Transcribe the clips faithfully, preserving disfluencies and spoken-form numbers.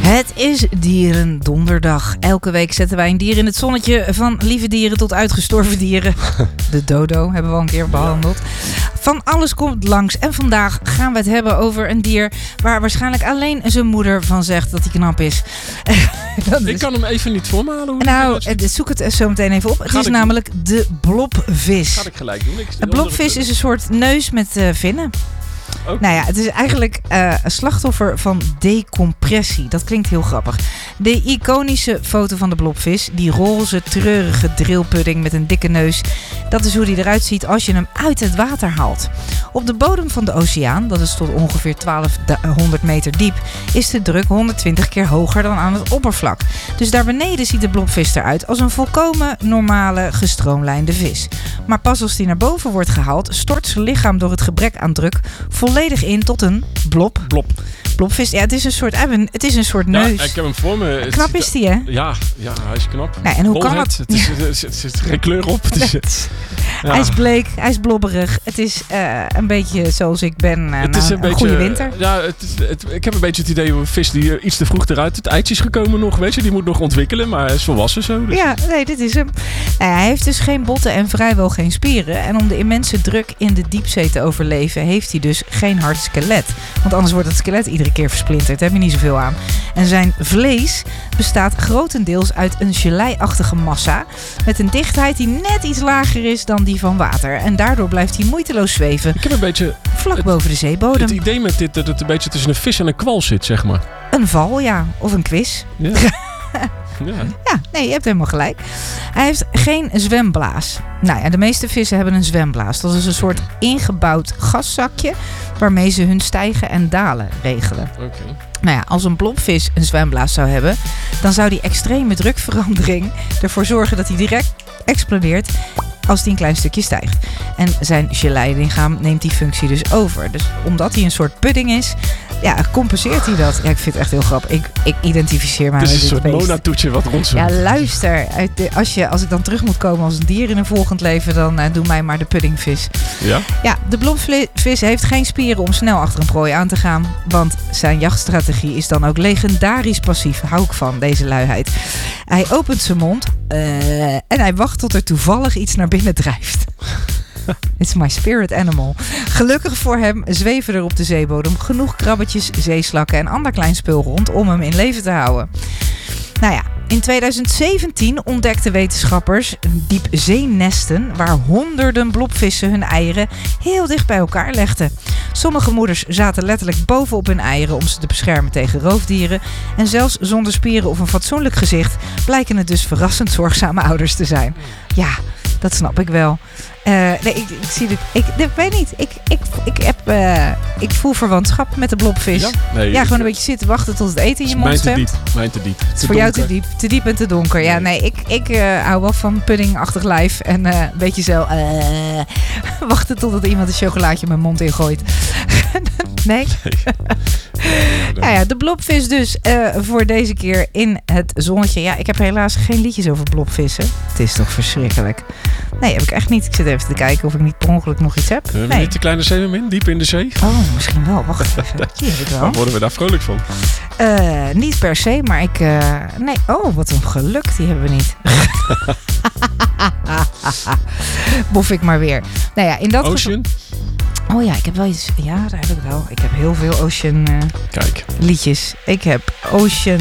Het is Dierendonderdag. Elke week zetten wij een dier in het zonnetje, van lieve dieren tot uitgestorven dieren. De dodo hebben we al een keer behandeld. Van alles komt langs en vandaag gaan we het hebben over een dier waar waarschijnlijk alleen zijn moeder van zegt dat hij knap is. is... Ik kan hem even niet voor me halen. Nou, zoek het zo meteen even op. Het Gaat is ik... namelijk de blobvis. Ga ik gelijk doen. Ik een blobvis is een soort neus met uh, vinnen. Okay. Nou ja, het is eigenlijk uh, een slachtoffer van decompressie. Dat klinkt heel grappig. De iconische foto van de blobvis, die roze, treurige drillpudding met een dikke neus, dat is hoe die eruit ziet als je hem uit het water haalt. Op de bodem van de oceaan, dat is tot ongeveer twaalfhonderd meter diep, is de druk honderdtwintig keer hoger dan aan het oppervlak. Dus daar beneden ziet de blobvis eruit als een volkomen normale, gestroomlijnde vis. Maar pas als die naar boven wordt gehaald, stort zijn lichaam door het gebrek aan druk volledig in tot een blob. Blob. Blobvis, ja, het is een soort, het is een soort ja, neus. Ik heb hem voor me. Knap is die, hè? Ja, ja, hij is knap. Ja, en hoe kan het? Het is, het is, het is, het is geen kleur op. Het is, ja. Hij is bleek, hij is blobberig. Het is uh, een beetje zoals ik ben uh, het is een, een, een beetje, goede winter. Ja, het is, het, ik heb een beetje het idee van een vis die iets te vroeg eruit. Het eitje is gekomen nog, weet je. Die moet nog ontwikkelen, maar hij is volwassen zo. Dus. Ja, nee, dit is hem. Nou, hij heeft dus geen botten en vrijwel geen spieren. En om de immense druk in de diepzee te overleven, heeft hij dus geen hard skelet. Want anders wordt het skelet iedere keer versplinterd. Daar heb je niet zoveel aan. En zijn vlees bestaat grotendeels uit een gelei-achtige massa met een dichtheid die net iets lager is dan die van water. En daardoor blijft hij moeiteloos zweven. Ik heb een beetje vlak het, boven de zeebodem. Het idee met dit dat het een beetje tussen een vis en een kwal zit, zeg maar. Een val, ja. Of een quiz. Ja. Ja. ja, nee, je hebt helemaal gelijk. Hij heeft geen zwemblaas. Nou ja, de meeste vissen hebben een zwemblaas. Dat is een soort ingebouwd gaszakje waarmee ze hun stijgen en dalen regelen. Okay. Nou ja, als een blobvis een zwemblaas zou hebben, dan zou die extreme drukverandering ervoor zorgen dat hij direct explodeert als hij een klein stukje stijgt. En zijn gelei-lichaam neemt die functie dus over. Dus omdat hij een soort pudding is, ja, compenseert hij dat. Ja, ik vind het echt heel grappig. Ik, ik identificeer mij met dit beest. Het is een soort Mona-toetje wat rondzoomt. Ja, luister. Als, je, als ik dan terug moet komen als een dier in een volgend leven, dan uh, doe mij maar de puddingvis. Ja? Ja, de blobvis heeft geen spieren om snel achter een prooi aan te gaan. Want zijn jachtstrategie is dan ook legendarisch passief. Hou ik van, deze luiheid. Hij opent zijn mond uh, en hij wacht tot er toevallig iets naar binnen drijft. It's my spirit animal. Gelukkig voor hem zweven er op de zeebodem genoeg krabbetjes, zeeslakken en ander klein spul rond om hem in leven te houden. Nou ja, in tweeduizend zeventien ontdekten wetenschappers diepzeenesten waar honderden blobvissen hun eieren heel dicht bij elkaar legden. Sommige moeders zaten letterlijk bovenop hun eieren om ze te beschermen tegen roofdieren. En zelfs zonder spieren of een fatsoenlijk gezicht blijken het dus verrassend zorgzame ouders te zijn. Ja, dat snap ik wel. Uh, nee, ik, ik zie het. Ik, ik weet niet. Ik, ik, ik, heb, uh, ik voel verwantschap met de blobvis. Ja, nee, ja gewoon een beetje zitten wachten tot het eten in je mond zwemt. Mijn te diep. Mijn te diep. Het is voor jou te diep. Te diep en te donker. Ja, nee, ik, ik uh, hou wel van puddingachtig lijf. En uh, een beetje zo uh, wachten totdat iemand een chocolaatje mijn mond ingooit. Nee? nee. Nou ja, de blobvis dus uh, voor deze keer in het zonnetje. Ja, ik heb helaas geen liedjes over blobvissen. Het is toch verschrikkelijk. Nee, heb ik echt niet. Ik zit even te kijken of ik niet per ongeluk nog iets heb. Hebben we nee. niet de kleine zeemermin, diep in de zee? Oh, misschien wel. Wacht even. Die heb ik wel. Waar worden we daar vrolijk van? Uh, niet per se, maar ik... Uh, nee, oh, wat een geluk. Die hebben we niet. Bof ik maar weer. Nou ja, in dat Ocean? Geval... Oh ja, ik heb wel iets... Ja, daar heb ik wel. Ik heb heel veel Ocean uh, Kijk. liedjes. Ik heb Ocean...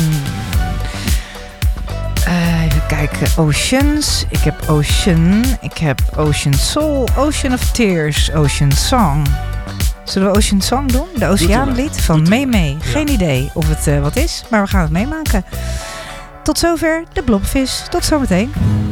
Uh, even kijken. Oceans. Ik heb Ocean. Ik heb Ocean Soul. Ocean of Tears. Ocean Song. Zullen we Ocean Song doen? De Oceaanlied van Mee Mee. Geen ja. idee of het uh, wat is, maar we gaan het meemaken. Tot zover de blobvis. Tot zometeen.